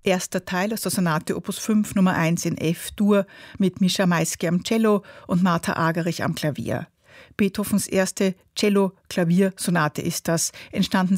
erster Teil aus der Sonate Opus 5 Nummer 1 in F-Dur mit Mischa Maisky am Cello und Martha Agerich am Klavier. Beethovens erste Cello-Klaviersonate ist das, entstanden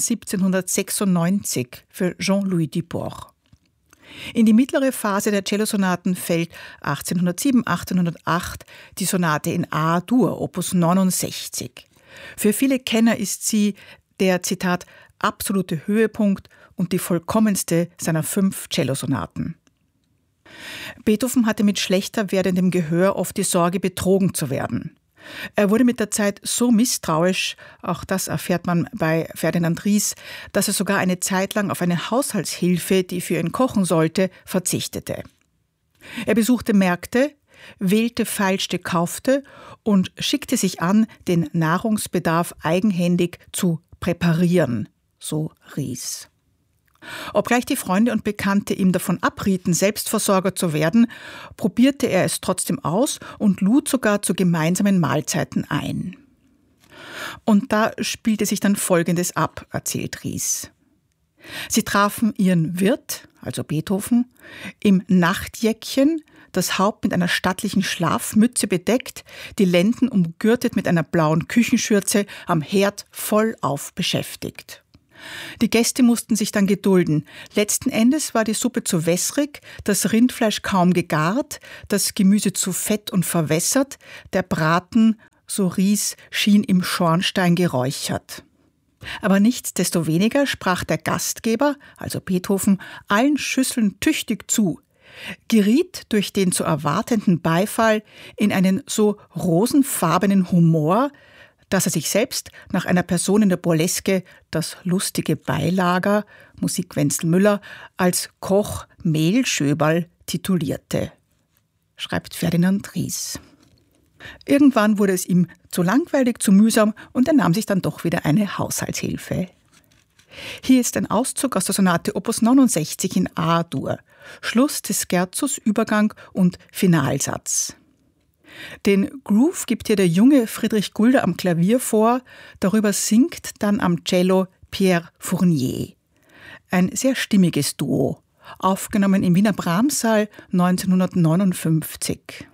1796 für Jean-Louis Duport. In die mittlere Phase der Cellosonaten fällt 1807, 1808 die Sonate in A-Dur, Opus 69. Für viele Kenner ist sie der, Zitat, absolute Höhepunkt und die vollkommenste seiner 5 Cellosonaten. Beethoven hatte mit schlechter werdendem Gehör oft die Sorge, betrogen zu werden. Er wurde mit der Zeit so misstrauisch, auch das erfährt man bei Ferdinand Ries, dass er sogar eine Zeit lang auf eine Haushaltshilfe, die für ihn kochen sollte, verzichtete. Er besuchte Märkte, wählte, feilschte, kaufte und schickte sich an, den Nahrungsbedarf eigenhändig zu präparieren, so Ries. Obgleich die Freunde und Bekannte ihm davon abrieten, Selbstversorger zu werden, probierte er es trotzdem aus und lud sogar zu gemeinsamen Mahlzeiten ein. Und da spielte sich dann Folgendes ab, erzählt Ries. Sie trafen ihren Wirt, also Beethoven, im Nachtjäckchen, das Haupt mit einer stattlichen Schlafmütze bedeckt, die Lenden umgürtet mit einer blauen Küchenschürze, am Herd vollauf beschäftigt. Die Gäste mussten sich dann gedulden. Letzten Endes war die Suppe zu wässrig, das Rindfleisch kaum gegart, das Gemüse zu fett und verwässert, der Braten, so Ries, schien im Schornstein geräuchert. Aber nichtsdestoweniger sprach der Gastgeber, also Beethoven, allen Schüsseln tüchtig zu, geriet durch den zu erwartenden Beifall in einen so rosenfarbenen Humor, dass er sich selbst nach einer Person in der Burleske, das lustige Beilager, Musik Wenzel Müller, als Koch Mehlschöberl titulierte, schreibt Ferdinand Ries. Irgendwann wurde es ihm zu langweilig, zu mühsam und er nahm sich dann doch wieder eine Haushaltshilfe. Hier ist ein Auszug aus der Sonate Opus 69 in A-Dur, Schluss des Scherzus, Übergang und Finalsatz. Den Groove gibt hier der junge Friedrich Gulder am Klavier vor, darüber singt dann am Cello Pierre Fournier. Ein sehr stimmiges Duo, aufgenommen im Wiener Brahms-Saal 1959.